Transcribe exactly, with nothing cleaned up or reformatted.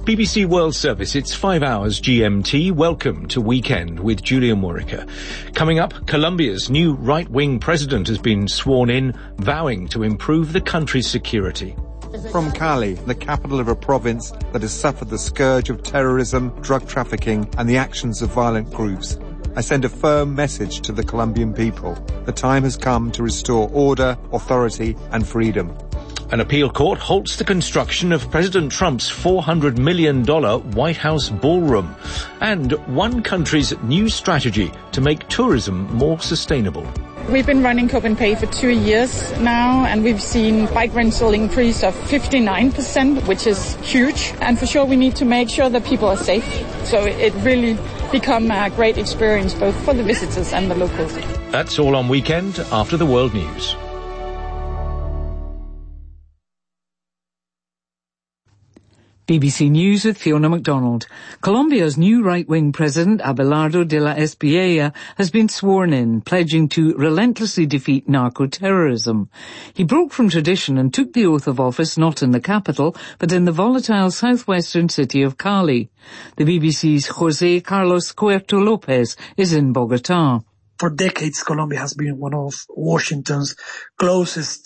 B B C World Service, it's five hours G M T. Welcome to Weekend with Julia Murica. Coming up, Colombia's new right-wing president has been sworn in, vowing to improve the country's security. From Cali, the capital of a province that has suffered the scourge of terrorism, drug trafficking and the actions of violent groups, I send a firm message to the Colombian people. The time has come to restore order, authority and freedom. An appeal court halts the construction of President Trump's four hundred million dollars White House ballroom, and one country's new strategy to make tourism more sustainable. We've been running Copenhagen for two years now, and we've seen bike rental increase of fifty-nine percent, which is huge. And for sure, we need to make sure that people are safe. So it really become a great experience both for the visitors and the locals. That's all on Weekend after the World News. B B C News with Fiona MacDonald. Colombia's new right-wing president, Abelardo de la Espriella, has been sworn in, pledging to relentlessly defeat narco-terrorism. He broke from tradition and took the oath of office not in the capital, but in the volatile southwestern city of Cali. The B B C's José Carlos Cuerto Lopez is in Bogotá. For decades, Colombia has been one of Washington's closest